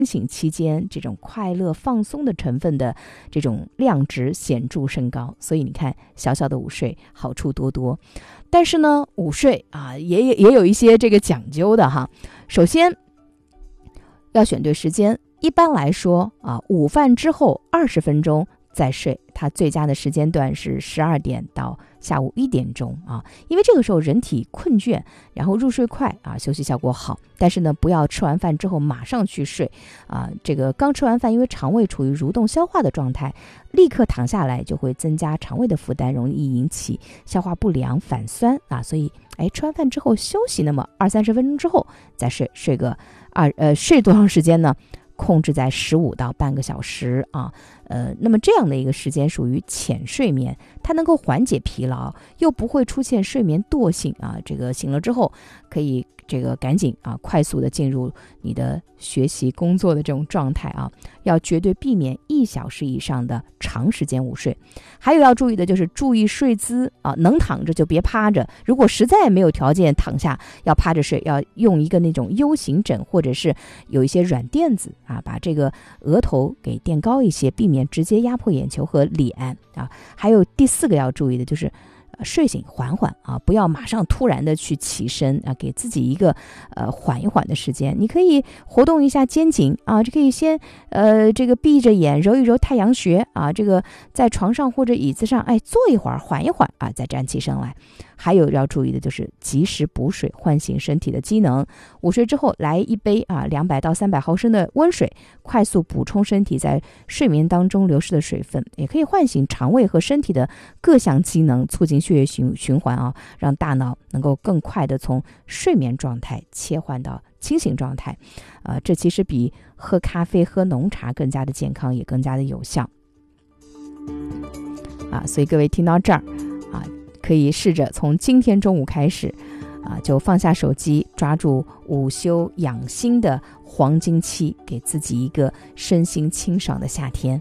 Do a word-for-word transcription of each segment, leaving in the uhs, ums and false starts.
醒期间这种快乐放松的成分的这种量值显著升高。所以你看，小小的午睡好处多多。但是呢，午睡啊也也有一些这个讲究的哈。首先要选对时间，一般来说啊，午饭之后二十分钟再睡，它最佳的时间段是十二点到下午一点钟啊，因为这个时候人体困倦，然后入睡快啊，休息效果好。但是呢，不要吃完饭之后马上去睡啊，这个刚吃完饭，因为肠胃处于蠕动消化的状态，立刻躺下来就会增加肠胃的负担，容易引起消化不良、反酸啊。所以，哎，吃完饭之后休息，那么二三十分钟之后再睡，睡个二呃睡多长时间呢？控制在十五到半个小时啊，呃，那么这样的一个时间属于浅睡眠，它能够缓解疲劳，又不会出现睡眠惰性啊。这个醒了之后，可以这个赶紧啊，快速的进入你的学习工作的这种状态啊，要绝对避免一小时以上的长时间午睡。还有要注意的就是注意睡姿啊，能躺着就别趴着，如果实在没有条件躺下，要趴着睡，要用一个那种 U 型枕，或者是有一些软垫子啊，把这个额头给垫高一些，避免直接压迫眼球和脸啊。还有第四个要注意的就是睡醒缓缓啊，不要马上突然的去起身啊，给自己一个呃缓一缓的时间。你可以活动一下肩颈啊，这可以先呃这个闭着眼揉一揉太阳穴啊，这个在床上或者椅子上哎坐一会儿缓一缓啊，再站起身来。还有要注意的就是及时补水，唤醒身体的机能。午睡之后来一杯啊两百到三百毫升的温水，快速补充身体在睡眠当中流失的水分，也可以唤醒肠胃和身体的各项机能，促进血液循循环啊，让大脑能够更快的从睡眠状态切换到清醒状态。呃，这其实比喝咖啡、喝浓茶更加的健康，也更加的有效。啊，所以各位听到这儿啊，可以试着从今天中午开始啊，就放下手机，抓住午休养心的黄金期，给自己一个身心清爽的夏天。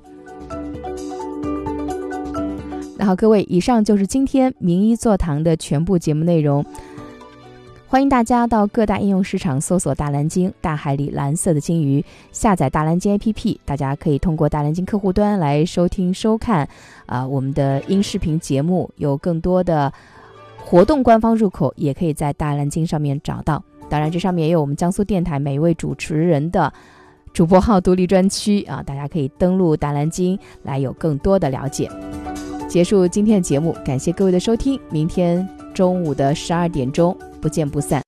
那好，各位，以上就是今天名医座堂的全部节目内容。欢迎大家到各大应用市场搜索大蓝鲸，大海里蓝色的鲸鱼，下载大蓝鲸 A P P， 大家可以通过大蓝鲸客户端来收听收看啊、呃、我们的音视频节目，有更多的活动官方入口也可以在大蓝鲸上面找到。当然这上面也有我们江苏电台每一位主持人的主播号独立专区啊，大家可以登录大蓝鲸来有更多的了解。结束今天的节目，感谢各位的收听，明天中午的十二点钟不见不散。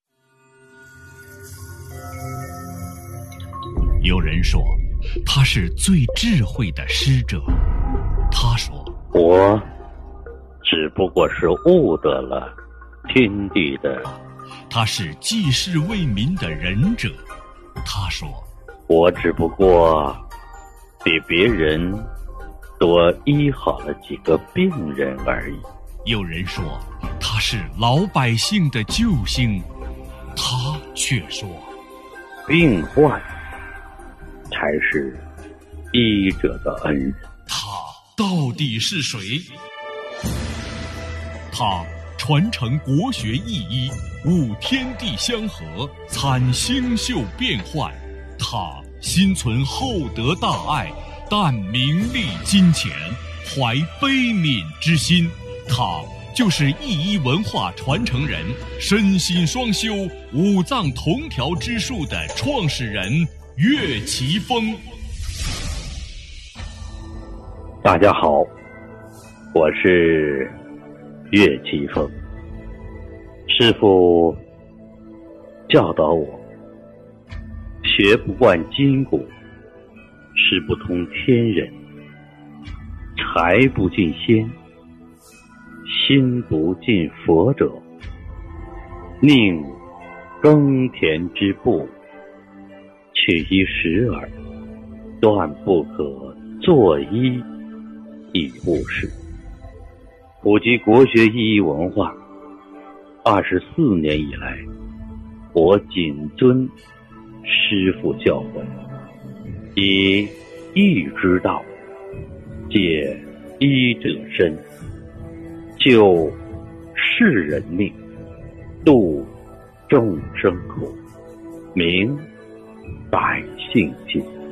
有人说他是最智慧的师者，他说我只不过是悟得了天地的。 他是济世为民的仁者，他说我只不过比别人多医好了几个病人而已。 有人说他是老百姓的救星，他却说病患才是医者的恩人。 他到底是谁？他传承国学意义，悟天地相合，参星宿变幻。他心存厚德大爱，淡名利金钱，怀悲悯之心。他就是义医文化传承人，身心双修，五脏同调之术的创始人岳奇峰。 大家好，我是岳奇峰。师父教导我，学不惯筋骨，识不通天人，财不进仙，心不进佛者，宁耕田之步，取一时耳，断不可作医以误事。普及国学意义文化二十四年以来，我谨遵师父教诲，以义之道解医者身，救世人命，度众生苦，明百姓心。